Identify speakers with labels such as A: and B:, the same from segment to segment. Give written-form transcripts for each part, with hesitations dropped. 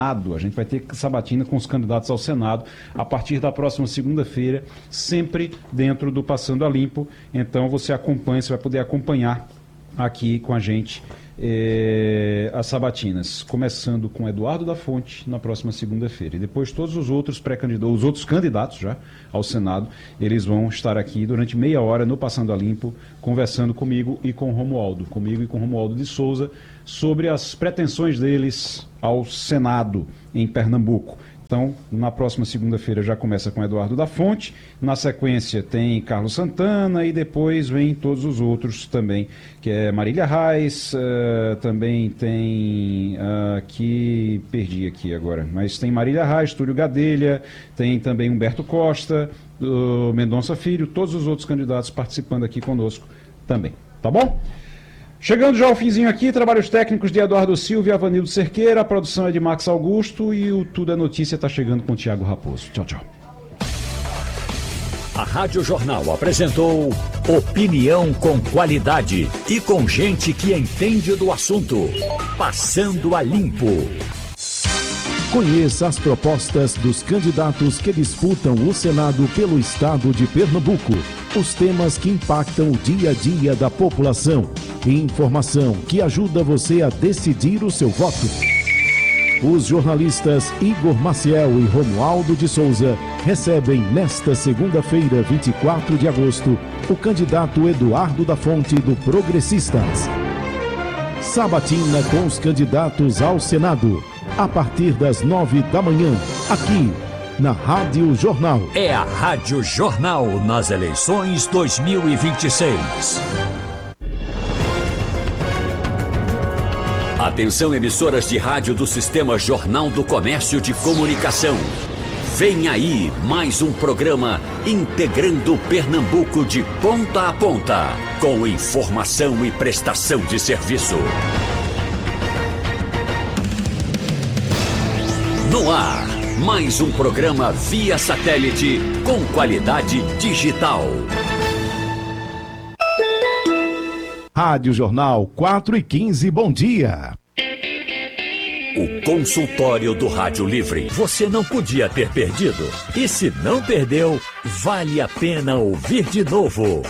A: A gente vai ter sabatina com os candidatos ao Senado a partir da próxima segunda-feira, sempre dentro do Passando a Limpo. Então você acompanha, você vai poder acompanhar aqui com a gente as sabatinas, começando com Eduardo da Fonte na próxima segunda-feira. E depois todos os outros pré-candidatos, os outros candidatos já ao Senado, eles vão estar aqui durante meia hora no Passando a Limpo, conversando comigo e com o Romualdo de Souza, sobre as pretensões deles ao Senado em Pernambuco. Então, na próxima segunda-feira já começa com Eduardo da Fonte, na sequência tem Carlos Santana e depois vem todos os outros também, que é Marília Reis, também tem, que perdi aqui agora, mas tem Marília Reis, Túlio Gadelha, tem também Humberto Costa, Mendonça Filho, todos os outros candidatos participando aqui conosco também, tá bom? Chegando já ao finzinho aqui, trabalhos técnicos de Eduardo Silva e Avanildo Cerqueira, a produção é de Max Augusto e o Tudo é Notícia está chegando com o Tiago Raposo. Tchau, tchau.
B: A Rádio Jornal apresentou opinião com qualidade e com gente que entende do assunto. Passando a Limpo.
C: Conheça as propostas dos candidatos que disputam o Senado pelo estado de Pernambuco. Os temas que impactam o dia a dia da população. E informação que ajuda você a decidir o seu voto. Os jornalistas Igor Maciel e Romualdo de Souza recebem nesta segunda-feira, 24 de agosto, o candidato Eduardo da Fonte do Progressistas. Sabatina com os candidatos ao Senado, a partir das 9 da manhã, aqui na Rádio Jornal.
B: É a Rádio Jornal nas eleições 2026. Atenção, emissoras de rádio do Sistema Jornal do Comércio de Comunicação. Vem aí mais um programa integrando Pernambuco de ponta a ponta, com informação e prestação de serviço. No ar, mais um programa via satélite com qualidade digital.
C: Rádio Jornal 4h15, bom dia.
B: O consultório do Rádio Livre. Você não podia ter perdido. E se não perdeu, vale a pena ouvir de novo.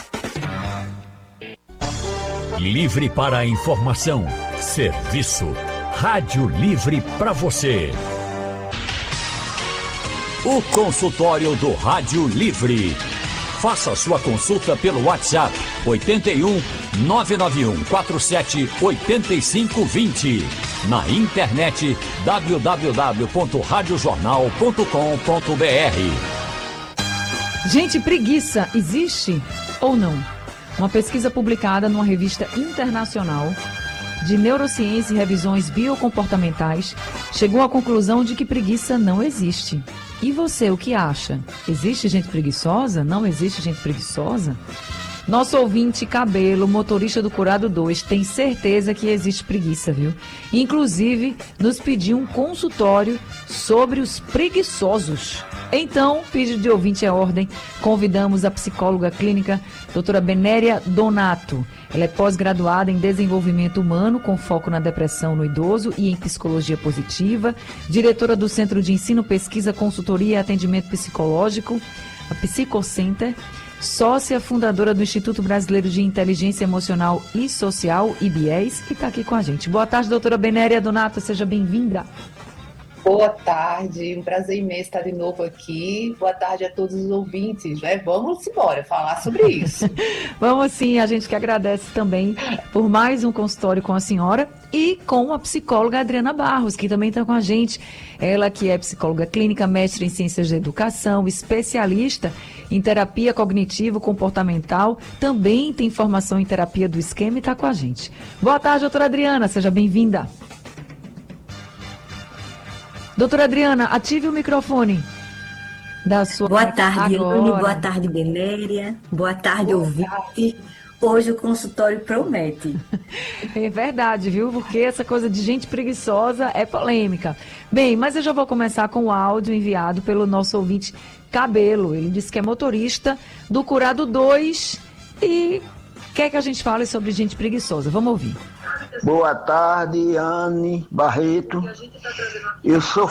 B: Livre para a informação, serviço. Rádio Livre para você. O consultório do Rádio Livre. Faça sua consulta pelo WhatsApp 81 991 47 8520. Na internet www.radiojornal.com.br.
D: Gente, preguiça existe ou não? Uma pesquisa publicada numa revista internacional de neurociência e revisões biocomportamentais chegou à conclusão de que preguiça não existe. E você, o que acha? Existe gente preguiçosa? Não existe gente preguiçosa? Nosso ouvinte Cabelo, motorista do Curado 2, tem certeza que existe preguiça, viu? Inclusive, nos pediu um consultório sobre os preguiçosos. Então, pedido de ouvinte é ordem, convidamos a psicóloga clínica doutora Benéria Donato. Ela é pós-graduada em desenvolvimento humano, com foco na depressão no idoso e em psicologia positiva, diretora do Centro de Ensino, Pesquisa, Consultoria e Atendimento Psicológico, a Psicocenter, sócia fundadora do Instituto Brasileiro de Inteligência Emocional e Social, IBES, e está aqui com a gente. Boa tarde, doutora Benéria Donato, seja bem-vinda.
E: Boa tarde, um prazer imenso estar de novo aqui. Boa tarde a todos os ouvintes, né? Vamos embora falar sobre isso.
D: Vamos sim, a gente que agradece também por mais um consultório com a senhora e com a psicóloga Adriana Barros, que também está com a gente. Ela que é psicóloga clínica, mestre em ciências da educação, especialista em terapia cognitivo-comportamental, também tem formação em terapia do esquema e está com a gente. Boa tarde, doutora Adriana, seja bem-vinda. Doutora Adriana, ative o microfone da sua...
F: Boa tarde, Anne. Boa tarde, Benéria. Boa tarde, ouvinte. Hoje o consultório promete.
D: É verdade, viu? Porque essa coisa de gente preguiçosa é polêmica. Bem, mas eu já vou começar com o áudio enviado pelo nosso ouvinte Cabelo. Ele disse que é motorista do Curado 2 e quer que a gente fale sobre gente preguiçosa. Vamos ouvir.
G: Boa tarde, Anne Barreto. Eu sou